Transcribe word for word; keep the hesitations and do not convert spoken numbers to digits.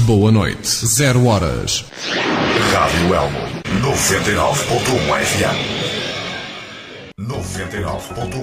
Boa noite. Zero horas. Rádio Elmo noventa e nove ponto um F M. noventa e nove ponto um